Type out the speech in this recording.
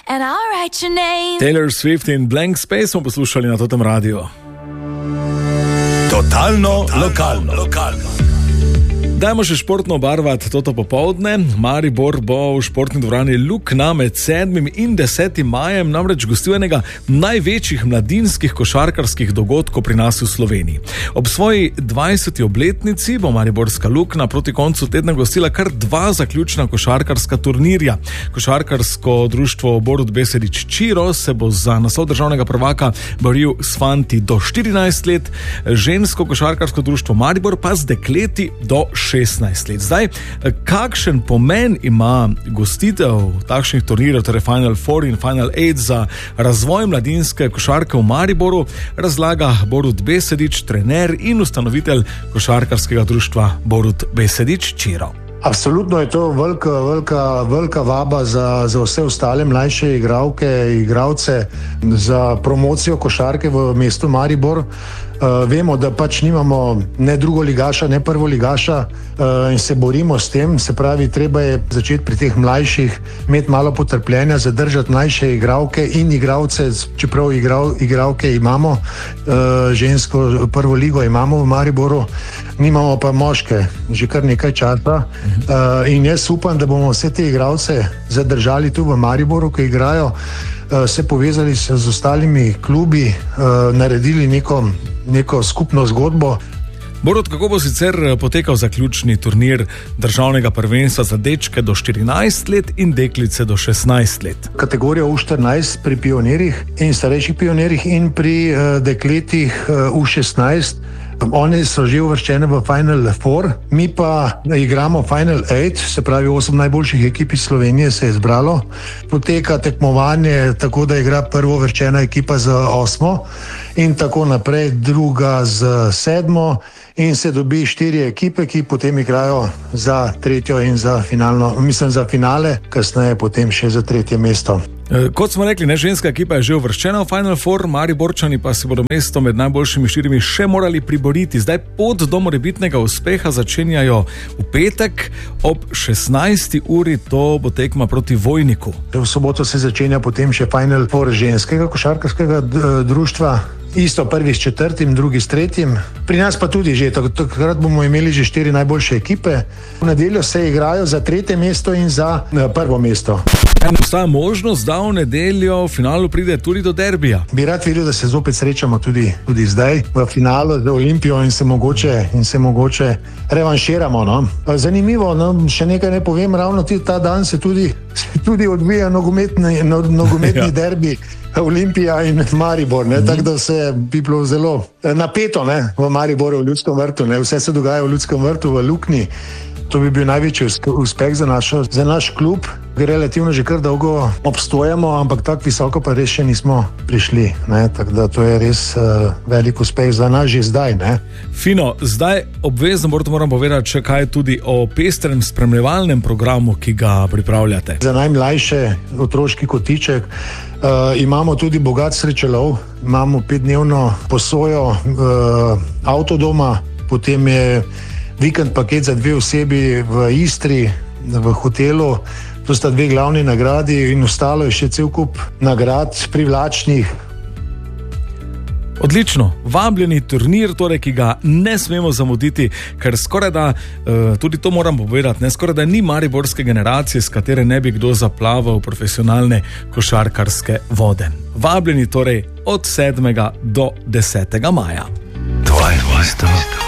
and I'll write your name. Taylor Swift in Blank Space smo poslušali na Totem Radio. Totalno lokalno. Dajmo še športno obarvati toto popoldne. Maribor bo v športni dvorani Lukna med 7. in 10. majem namreč gostil enega največjih mladinskih košarkarskih dogodkov pri nas v Sloveniji. Ob svoji 20. obletnici bo mariborska Lukna proti koncu tedna gostila kar 2 zaključna košarkarska turnirja. Košarkarsko društvo Borut Besedić Čiro se bo za naslov državnega prvaka boril s fanti do 14 let, žensko košarkarsko društvo Maribor pa z dekleti do 16 let. Zdaj, kakšen pomen ima gostitev takšnih turnirjev, torej Final Four in Final 8 za razvoj mladinske košarke v Mariboru, razlaga Borut Besedić, trener in ustanovitelj košarkarskega društva Borut Besedić Čiro. Absolutno je to velika vaba za vse ostale mlajše igralce za promocijo košarke v mestu Maribor. Vemo, da pač nimamo ne drugoligaša, ne prvoligaša in se borimo s tem. Se pravi, treba je začeti pri teh mlajših, imeti malo potrpljenja, zadržati mlajše igralke in igralce, čeprav igralke imamo, žensko prvo ligo imamo v Mariboru, nimamo pa moške že kar nekaj časa. In jaz upam, da bomo vse te igralce zadržali tu v Mariboru, ki igrajo, se povezali z ostalimi klubi, naredili neko skupno zgodbo. Borut, kako bo sicer potekal zaključni turnir državnega prvenstva za dečke do 14 let in deklice do 16 let? Kategorija U14 pri pionirjih in starejših pionirjih in pri dekletih U16. Oni so že uvrščene v Final Four, mi pa igramo Final 8, se pravi 8 najboljših ekip iz Slovenije se je zbralo. Poteka tekmovanje tako, da igra prvo uvrščena ekipa z 8 in tako naprej, druga z 7 in se dobi 4 ekipe, ki potem igrajo za tretjo in za finale, kasneje potem še za 3. mesto. Kot smo rekli, ženska ekipa je že uvrščena v Final Four, Mariborčani pa si bodo mesto med najboljšimi 4 še morali priboriti. Zdaj pot do morebitnega uspeha začenjajo v petek ob 16. uri, to bo tekma proti Vojniku. V soboto se začenja potem še Final Four ženskega košarkarskega društva. Isto prvi s 4., drugi s 3. Pri nas pa tudi že, takrat bomo imeli že 4 najboljše ekipe. V nedeljo se igrajo za 3. mesto in za 1. mesto. Obstaja možnost, da v nedeljo v finalu pride tudi do derbija. Bi rad videl, da se zopet srečamo tudi zdaj v finalu za Olimpijo in se mogoče revanširamo. No? Zanimivo, še nekaj ne povem, ravno ta dan se tudi odvija nogometni derbi Olimpija in Maribor, tako da se bi bilo zelo napeto v Mariboru, v Ljudskem vrtu. Vse se dogaja v Ljudskem vrtu, v Lukni. To bi bil največji uspeh za naš klub. Relativno že kar dolgo obstojamo, ampak tako visoko pa res še nismo prišli. Tako da to je res velik uspeh za nas že zdaj. Fino, zdaj obvezno moram povedati še kaj tudi o pestrem spremljevalnem programu, ki ga pripravljate. Za najmlajše otroški kotiček imamo tudi bogat srečelov, imamo 5-dnevno posojo avtodoma, potem je vikend paket za 2 osebi v Istri, v hotelu. To sta 2 glavni nagradi in ostalo je še cel kup nagrad privlačnih. Odlično, vabljeni turnir, torej, ki ga ne smemo zamuditi, ker skoraj da, tudi to moram povedati, skoraj da ni mariborske generacije, s katere ne bi kdo zaplaval v profesionalne košarkarske vode. Vabljeni torej od 7. do 10. maja. Tvoj